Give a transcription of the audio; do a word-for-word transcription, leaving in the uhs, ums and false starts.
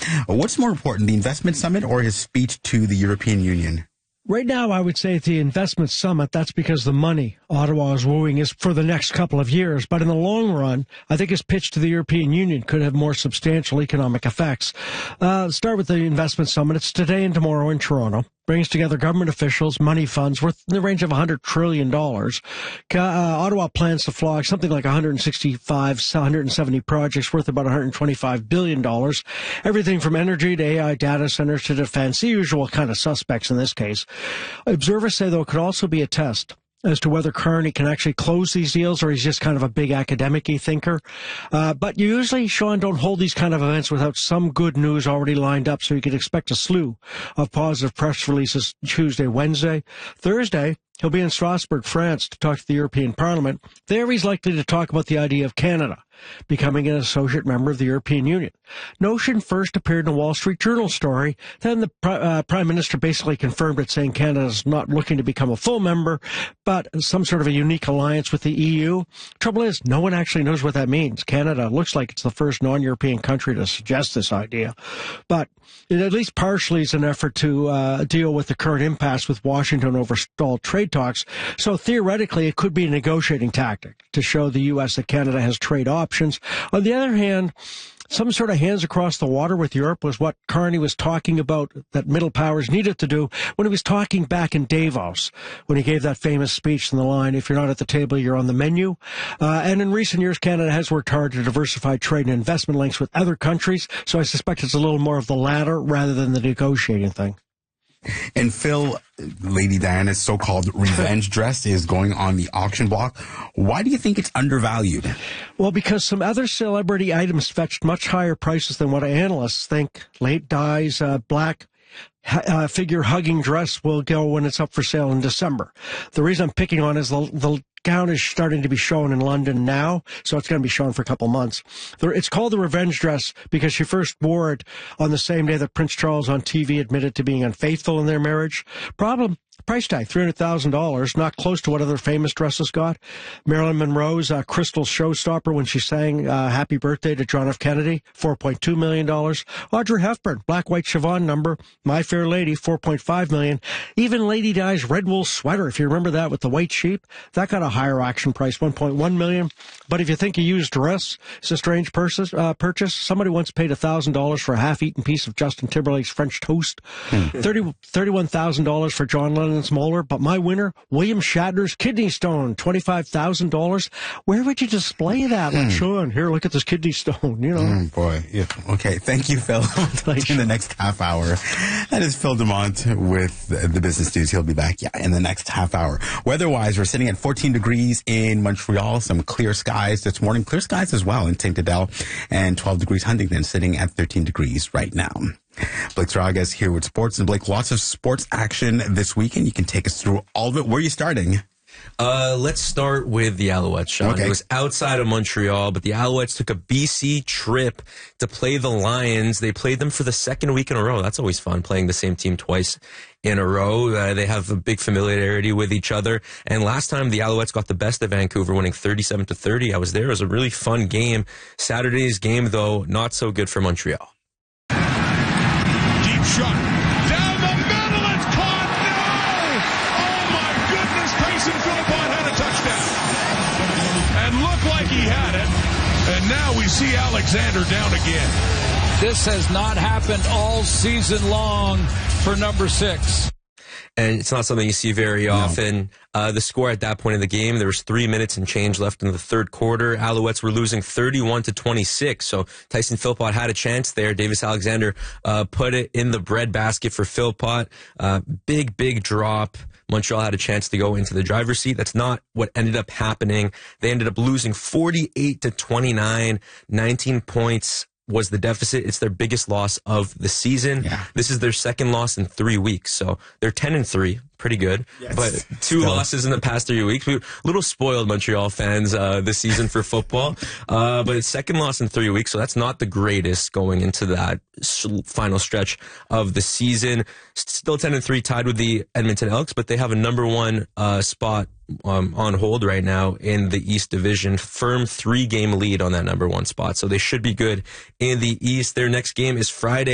What's more important, the investment summit or his speech to the European Union? Right now, I would say at the investment summit, that's because the money Ottawa is wooing is for the next couple of years. But in the long run, I think his pitch to the European Union could have more substantial economic effects. Uh, start with the investment summit. It's today and tomorrow in Toronto. Brings together government officials, money funds worth in the range of one hundred trillion dollars. Uh, Ottawa plans to flog something like one hundred sixty-five, one hundred seventy projects worth about one hundred twenty-five billion dollars. Everything from energy to A I data centers to defense, the usual kind of suspects in this case. Observers say, though, it could also be a test as to whether Carney can actually close these deals or he's just kind of a big academic-y thinker. Uh, but you usually, Sean, don't hold these kind of events without some good news already lined up, so you can expect a slew of positive press releases Tuesday, Wednesday. Thursday, he'll be in Strasbourg, France, to talk to the European Parliament. There he's likely to talk about the idea of Canada becoming an associate member of the European Union. Notion first appeared in a Wall Street Journal story. Then the uh, Prime Minister basically confirmed it, saying Canada's not looking to become a full member, but some sort of a unique alliance with the E U. Trouble is, no one actually knows what that means. Canada looks like it's the first non-European country to suggest this idea. But it at least partially is an effort to uh, deal with the current impasse with Washington over stalled trade talks. So theoretically, it could be a negotiating tactic to show the U S that Canada has trade options. On the other hand, some sort of hands across the water with Europe was what Carney was talking about that middle powers needed to do when he was talking back in Davos, when he gave that famous speech in the line, if you're not at the table, you're on the menu. Uh, and in recent years, Canada has worked hard to diversify trade and investment links with other countries, so I suspect it's a little more of the latter rather than the negotiating thing. And Phil, Lady Diana's so-called revenge dress is going on the auction block. Why do you think it's undervalued? Well, because some other celebrity items fetched much higher prices than what analysts think. Late Di's uh, black uh, figure-hugging dress will go when it's up for sale in December. The reason I'm picking on is the, the gown is starting to be shown in London now, so it's going to be shown for a couple months. It's called the revenge dress because she first wore it on the same day that Prince Charles on T V admitted to being unfaithful in their marriage. Problem, price tag, three hundred thousand dollars, not close to what other famous dresses got. Marilyn Monroe's uh, Crystal Showstopper when she sang uh, Happy Birthday to John F. Kennedy, four point two million dollars. Audrey Hepburn, Black White Siobhan number, My Fair Lady, four point five million dollars. Even Lady Di's red wool sweater, if you remember that with the white sheep, that got a higher auction price, one point one million dollars. But if you think a used dress is a strange purchase, uh, purchase somebody once paid one thousand dollars for a half-eaten piece of Justin Timberlake's French toast, hmm. thirty, thirty-one thousand dollars for John Lennon's molar. But my winner, William Shatner's kidney stone, twenty-five thousand dollars. Where would you display that? Like, hmm. Sean, here, look at this kidney stone, you know. Mm, boy, yeah. Okay, thank you, Phil. In the next half hour. That is Phil Dumont with the Business News. He'll be back, yeah, in the next half hour. Weather-wise, we're sitting at fourteen degrees in Montreal, some clear skies this morning, clear skies as well in Saint Adele, and twelve degrees Huntington, sitting at thirteen degrees right now. Blake Zaragas here with sports. And Blake, lots of sports action this weekend. You can take us through all of it. Where are you starting? Uh, let's start with the Alouettes, Sean. Okay. It was outside of Montreal, but the Alouettes took a B C trip to play the Lions. They played them for the second week in a row. That's always fun, playing the same team twice in a row. Uh, they have a big familiarity with each other. And last time, the Alouettes got the best of Vancouver, winning thirty-seven to thirty. I was there. It was a really fun game. Saturday's game, though, not so good for Montreal. Deep shot. Down the middle. It's caught. No! Oh, my goodness. Tyson Philippon had a touchdown. And looked like he had it. And now we see Alexander down again. This has not happened all season long for number six. And it's not something you see very often. No. Uh, the score at that point in the game, there was three minutes and change left in the third quarter. Alouettes were losing thirty-one to twenty-six. So Tyson Philpott had a chance there. Davis Alexander uh, put it in the breadbasket for Philpott. Uh, big, big drop. Montreal had a chance to go into the driver's seat. That's not what ended up happening. They ended up losing forty-eight to twenty-nine, nineteen points. Was the deficit. It's their biggest loss of the season. Yeah. This is their second loss in three weeks. So they're ten and three. Pretty good. Yes. But two Still. losses in the past three weeks. We were a little spoiled Montreal fans uh, this season for football. Uh, but it's second loss in three weeks. So that's not the greatest going into that final stretch of the season. Still ten and three, tied with the Edmonton Elks, but they have a number one uh, spot Um, on hold right now in the East Division. Firm three-game lead on that number one spot. So they should be good in the East. Their next game is Friday.